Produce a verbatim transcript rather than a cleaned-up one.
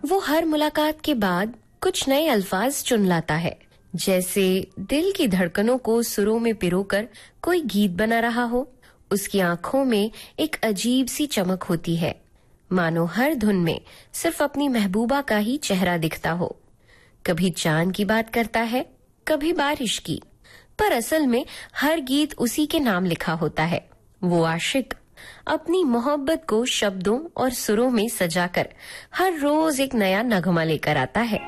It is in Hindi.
वो हर मुलाकात के बाद कुछ नए अल्फाज चुन लाता है, जैसे दिल की धड़कनों को सुरों में पिरोकर कोई गीत बना रहा हो। उसकी आंखों में एक अजीब सी चमक होती है, मानो हर धुन में सिर्फ अपनी महबूबा का ही चेहरा दिखता हो। कभी चांद की बात करता है, कभी बारिश की, पर असल में हर गीत उसी के नाम लिखा होता है। वो आशिक अपनी मोहब्बत को शब्दों और सुरों में सजाकर हर रोज एक नया नगमा लेकर आता है।